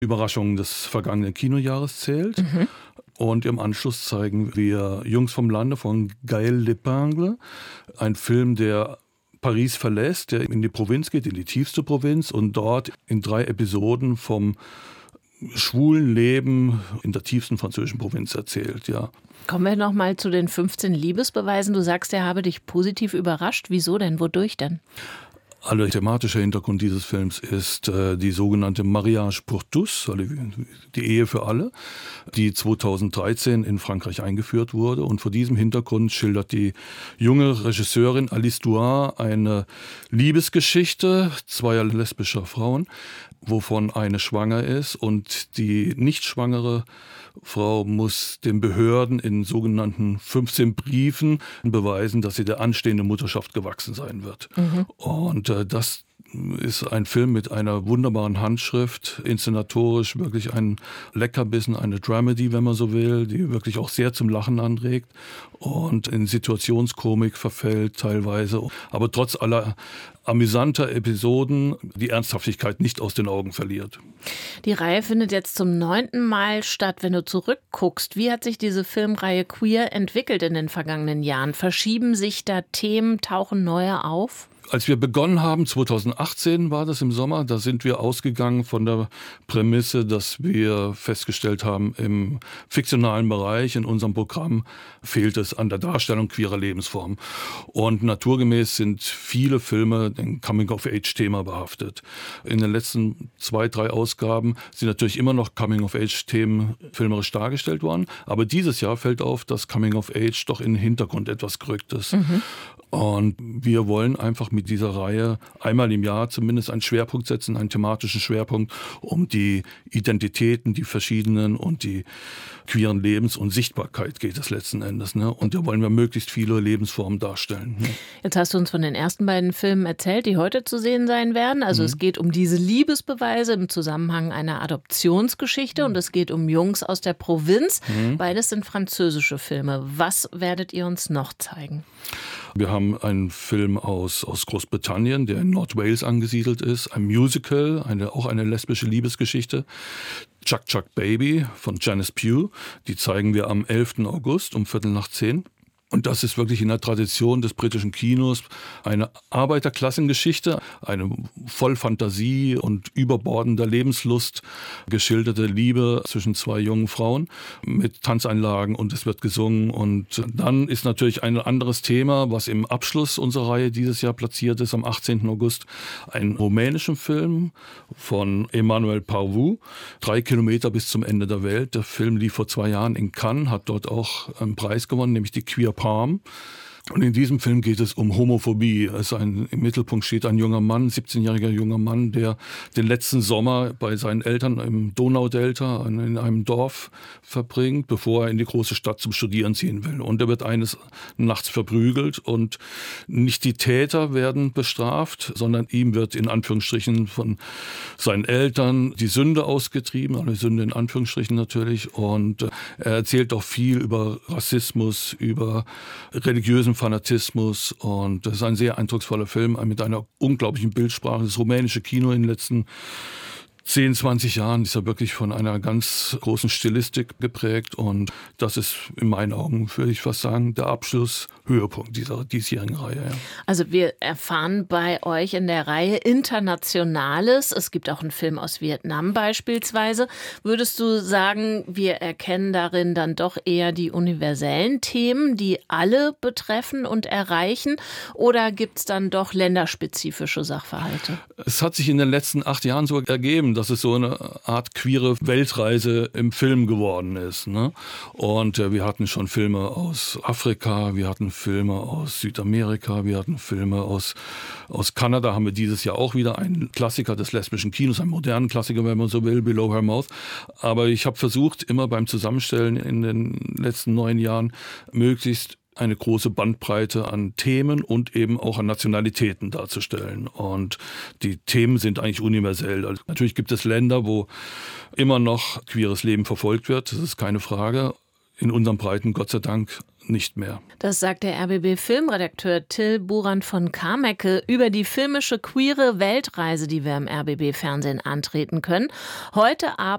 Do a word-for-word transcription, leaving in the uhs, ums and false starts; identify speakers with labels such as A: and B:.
A: Überraschungen des vergangenen Kinojahres zählt.
B: Mhm.
A: Und im Anschluss zeigen wir Jungs vom Lande von Gaël Lepingle, ein Film, der Paris verlässt, der in die Provinz geht, in die tiefste Provinz und dort in drei Episoden vom schwulen Leben in der tiefsten französischen Provinz erzählt, ja.
B: Kommen wir noch mal zu den fünfzehn Liebesbeweisen. Du sagst, er habe dich positiv überrascht. Wieso denn? Wodurch denn?
A: Der thematische Hintergrund dieses Films ist äh, die sogenannte Mariage pour tous, also die Ehe für alle, die zweitausenddreizehn in Frankreich eingeführt wurde. Und vor diesem Hintergrund schildert die junge Regisseurin Alice Douin eine Liebesgeschichte zweier lesbischer Frauen, wovon eine schwanger ist. Und die nicht schwangere Frau muss den Behörden in sogenannten fünfzehn Briefen beweisen, dass sie der anstehenden Mutterschaft gewachsen sein wird. Mhm. Und äh, das ist ein Film mit einer wunderbaren Handschrift, inszenatorisch wirklich ein Leckerbissen, eine Dramedy, wenn man so will, die wirklich auch sehr zum Lachen anregt und in Situationskomik verfällt teilweise, aber trotz aller amüsanter Episoden die Ernsthaftigkeit nicht aus den Augen verliert.
B: Die Reihe findet jetzt zum neunten Mal statt. Wenn du zurückguckst, wie hat sich diese Filmreihe Queer entwickelt in den vergangenen Jahren? Verschieben sich da Themen, tauchen neue auf?
A: Als wir begonnen haben, zweitausendachtzehn war das im Sommer, da sind wir ausgegangen von der Prämisse, dass wir festgestellt haben, im fiktionalen Bereich, in unserem Programm, fehlt es an der Darstellung queerer Lebensformen. Und naturgemäß sind viele Filme ein Coming-of-Age-Thema behaftet. In den letzten zwei, drei Ausgaben sind natürlich immer noch Coming-of-Age-Themen filmerisch dargestellt worden. Aber dieses Jahr fällt auf, dass Coming-of-Age doch in den Hintergrund etwas gerückt ist. Mhm. Und wir wollen einfach mit dieser Reihe einmal im Jahr zumindest einen Schwerpunkt setzen, einen thematischen Schwerpunkt, um die Identitäten, die verschiedenen und die queeren Lebens- und Sichtbarkeit geht es letzten Endes. Ne? Und da wollen wir möglichst viele Lebensformen darstellen. Ne?
B: Jetzt hast du uns von den ersten beiden Filmen erzählt, die heute zu sehen sein werden. Also mhm. es geht um diese Liebesbeweise im Zusammenhang einer Adoptionsgeschichte mhm. und es geht um Jungs aus der Provinz. Mhm. Beides sind französische Filme. Was werdet ihr uns noch zeigen?
A: Wir haben einen Film aus, aus Großbritannien, der in Nordwales angesiedelt ist, ein Musical, eine, auch eine lesbische Liebesgeschichte, Chuck Chuck Baby von Janice Pugh. Die zeigen wir am elften August um Viertel nach zehn. Und das ist wirklich in der Tradition des britischen Kinos eine Arbeiterklassengeschichte, eine voll Fantasie und überbordender Lebenslust geschilderte Liebe zwischen zwei jungen Frauen mit Tanzeinlagen und es wird gesungen. Und dann ist natürlich ein anderes Thema, was im Abschluss unserer Reihe dieses Jahr platziert ist, am achtzehnten August, ein rumänischen Film von Emmanuel Parvou, Drei Kilometer bis zum Ende der Welt. Der Film lief vor zwei Jahren in Cannes, hat dort auch einen Preis gewonnen, nämlich die Queer Palm. Und in diesem Film geht es um Homophobie. Es ist ein, im Mittelpunkt steht ein junger Mann, siebzehnjähriger junger Mann, der den letzten Sommer bei seinen Eltern im Donaudelta in einem Dorf verbringt, bevor er in die große Stadt zum Studieren ziehen will. Und er wird eines Nachts verprügelt und nicht die Täter werden bestraft, sondern ihm wird in Anführungsstrichen von seinen Eltern die Sünde ausgetrieben, eine Sünde in Anführungsstrichen natürlich. Und er erzählt auch viel über Rassismus, über religiösen Fanatismus und das ist ein sehr eindrucksvoller Film mit einer unglaublichen Bildsprache. Das rumänische Kino in den letzten zehn, zwanzig Jahren ist ja wirklich von einer ganz großen Stilistik geprägt und das ist in meinen Augen, würde ich fast sagen, der Abschlusshöhepunkt dieser diesjährigen Reihe. Ja.
B: Also wir erfahren bei euch in der Reihe Internationales. Es gibt auch einen Film aus Vietnam beispielsweise. Würdest du sagen, wir erkennen darin dann doch eher die universellen Themen, die alle betreffen und erreichen? Oder gibt es dann doch länderspezifische Sachverhalte?
A: Es hat sich in den letzten acht Jahren so ergeben, dass es so eine Art queere Weltreise im Film geworden ist. Ne? Und äh, wir hatten schon Filme aus Afrika, wir hatten Filme aus Südamerika, wir hatten Filme aus, aus Kanada, haben wir dieses Jahr auch wieder einen Klassiker des lesbischen Kinos, einen modernen Klassiker, wenn man so will, Below Her Mouth. Aber ich habe versucht, immer beim Zusammenstellen in den letzten neun Jahren möglichst eine große Bandbreite an Themen und eben auch an Nationalitäten darzustellen. Und die Themen sind eigentlich universell. Also natürlich gibt es Länder, wo immer noch queeres Leben verfolgt wird, das ist keine Frage. In unseren Breiten, Gott sei Dank, nicht mehr.
B: Das sagt der R B B-Filmredakteur Till Burand von Kamecke über die filmische queere Weltreise, die wir im R B B-Fernsehen antreten können. Heute Abend